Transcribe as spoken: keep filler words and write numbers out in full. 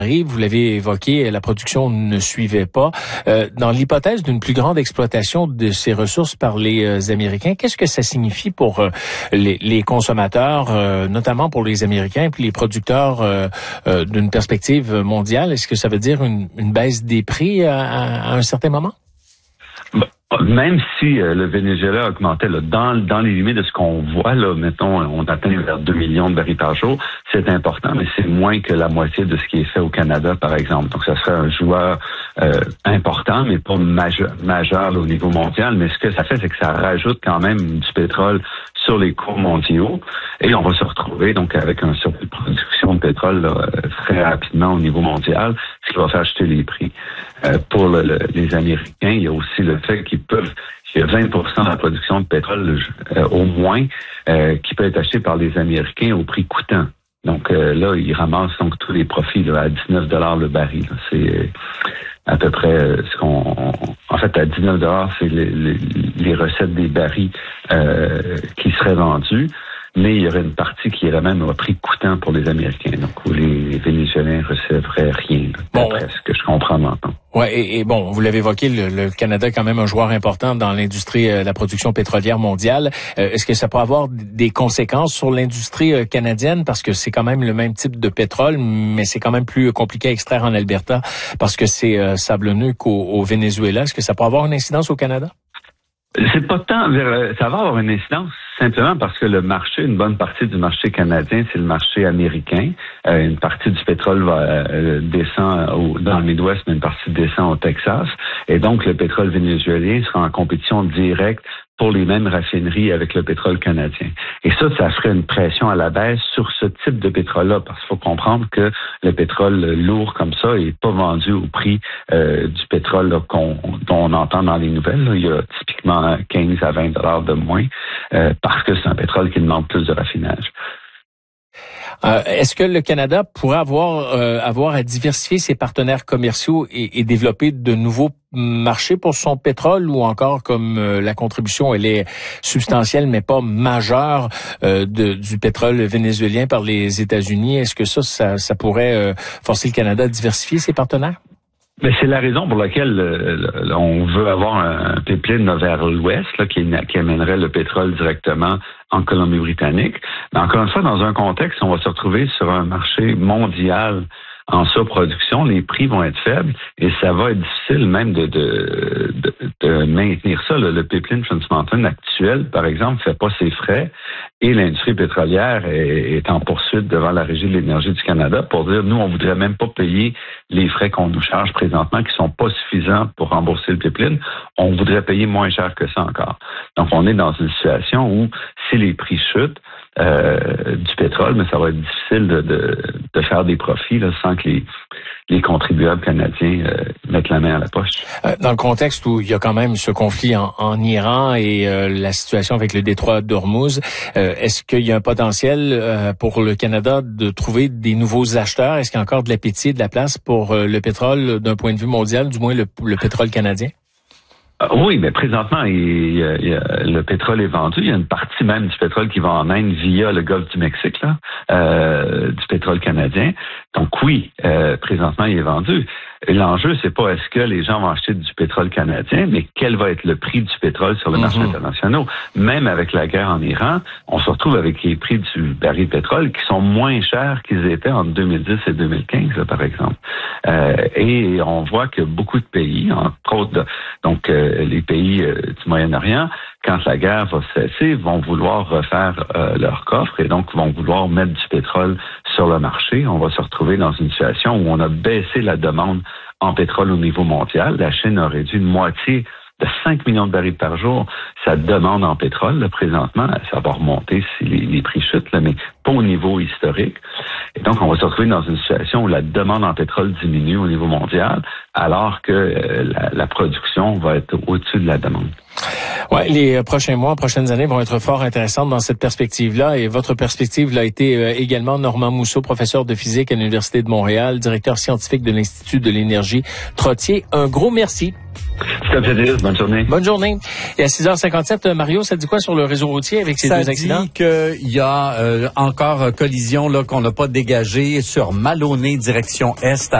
Vous l'avez évoqué, la production ne suivait pas. Euh, dans l'hypothèse d'une plus grande exploitation de ces ressources par les euh, Américains, qu'est-ce que ça signifie pour euh, les, les consommateurs, euh, notamment pour les Américains, puis les producteurs euh, euh, d'une perspective mondiale? Est-ce que ça veut dire une, une baisse des prix à, à, à un certain moment? Même si euh, le Venezuela augmentait là, dans, dans les limites de ce qu'on voit, là, mettons, on atteint vers deux millions de barils par jour, c'est important, mais c'est moins que la moitié de ce qui est fait au Canada, par exemple. Donc, ça serait un joueur euh, important, mais pas majeur, majeur là, au niveau mondial. Mais ce que ça fait, c'est que ça rajoute quand même du pétrole sur les cours mondiaux et on va se retrouver donc avec un surplus de production de pétrole là, très rapidement au niveau mondial, ce qui va faire acheter les prix. Euh, pour le, le, les Américains, il y a aussi le fait qu'ils peuvent, il y a vingt pour cent de la production de pétrole euh, au moins euh, qui peut être acheté par les Américains au prix coûtant. Donc euh, là, ils ramassent donc tous les profits là, à dix-neuf dollars le baril. Là. C'est euh, à peu près euh, ce qu'on... On, en fait, à dix-neuf dollars, c'est les, les, les recettes des barils euh, qui seraient vendus. Mais il y aurait une partie qui irait même au prix coûtant pour les Américains, donc où les Vénézuéliens recevraient rien, bon, d'après ce que je comprends maintenant. Ouais, et, et bon, vous l'avez évoqué, le, le Canada est quand même un joueur important dans l'industrie de euh, la production pétrolière mondiale. Euh, est-ce que ça peut avoir des conséquences sur l'industrie euh, canadienne? Parce que c'est quand même le même type de pétrole, mais c'est quand même plus compliqué à extraire en Alberta parce que c'est euh, sablonneux qu'au au Venezuela. Est-ce que ça peut avoir une incidence au Canada? C'est pas tant vers, ça va avoir une incidence simplement parce que le marché, une bonne partie du marché canadien, c'est le marché américain. Euh, une partie du pétrole va euh, descend au, dans le Midwest, mais une partie descend au Texas. Et donc, le pétrole vénézuélien sera en compétition directe pour les mêmes raffineries avec le pétrole canadien. Et ça, ça ferait une pression à la baisse sur ce type de pétrole-là, parce qu'il faut comprendre que le pétrole lourd comme ça n'est pas vendu au prix euh, du pétrole là, qu'on, dont on entend dans les nouvelles. Là. Il y a typiquement quinze à vingt dollars de moins, euh, parce que c'est un pétrole qui demande plus de raffinage. Euh, est-ce que le Canada pourrait avoir euh, avoir à diversifier ses partenaires commerciaux et, et développer de nouveaux marchés pour son pétrole, ou encore comme euh, la contribution elle est substantielle mais pas majeure euh, de, du pétrole vénézuélien par les États-Unis? Est-ce que ça, ça, ça pourrait euh, forcer le Canada à diversifier ses partenaires? Mais c'est la raison pour laquelle euh, on veut avoir un pipeline vers l'ouest là, qui, qui amènerait le pétrole directement en Colombie-Britannique. Mais encore une fois, dans un contexte, on va se retrouver sur un marché mondial en surproduction, les prix vont être faibles et ça va être difficile même de, de, de, de maintenir ça. Le, le pipeline Trans Mountain actuel, par exemple, fait pas ses frais et l'industrie pétrolière est, est en poursuite devant la Régie de l'énergie du Canada pour dire, nous, on voudrait même pas payer les frais qu'on nous charge présentement qui sont pas suffisants pour rembourser le pipeline. On voudrait payer moins cher que ça encore. Donc, on est dans une situation où si les prix chutent, Euh, du pétrole, mais ça va être difficile de, de, de faire des profits là, sans que les, les contribuables canadiens euh, mettent la main à la poche. Euh, dans le contexte où il y a quand même ce conflit en, en Iran et euh, la situation avec le détroit d'Ormuz, euh, est-ce qu'il y a un potentiel euh, pour le Canada de trouver des nouveaux acheteurs? Est-ce qu'il y a encore de l'appétit et de la place pour euh, le pétrole d'un point de vue mondial, du moins le, le pétrole canadien? Oui, mais présentement, il, il, il, le pétrole est vendu. Il y a une partie même du pétrole qui va en Inde via le golfe du Mexique, là, euh, du pétrole canadien. Donc oui, euh, présentement, il est vendu. Et l'enjeu, c'est pas est-ce que les gens vont acheter du pétrole canadien, mais quel va être le prix du pétrole sur le marché mm-hmm. international. Même avec la guerre en Iran, on se retrouve avec les prix du baril de pétrole qui sont moins chers qu'ils étaient entre deux mille dix et deux mille quinze, là, par exemple. Euh, et on voit que beaucoup de pays, entre autres, de, donc euh, les pays euh, du Moyen-Orient, quand la guerre va cesser, vont vouloir refaire euh, leur coffre et donc vont vouloir mettre du pétrole sur le marché. On va se retrouver dans une situation où on a baissé la demande en pétrole au niveau mondial. La Chine a réduit de moitié de cinq millions de barils par jour sa demande en pétrole. Là, présentement, ça va remonter si les, les prix chutent, là, mais pas au niveau historique. Et donc, on va se retrouver dans une situation où la demande en pétrole diminue au niveau mondial, alors que euh, la, la production va être au-dessus de la demande. Ouais, les prochains mois, prochaines années vont être fort intéressantes dans cette perspective-là. Et votre perspective l'a été euh, également. Normand Mousseau, professeur de physique à l'Université de Montréal, directeur scientifique de l'Institut de l'énergie Trottier. Un gros merci. C'est un plaisir. Bonne journée. Bonne journée. Et à six heures cinquante-sept, Mario, ça dit quoi sur le réseau routier avec ces ça deux accidents? Ça dit qu'il y a euh, encore collision là qu'on n'a pas dégagée sur Maloney, direction Est.